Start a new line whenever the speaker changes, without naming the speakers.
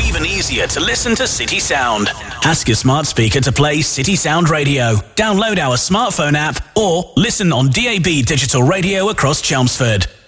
even easier to listen to City Sound. Ask your smart speaker to play City Sound Radio. Download our smartphone app or listen on DAB digital radio across Chelmsford.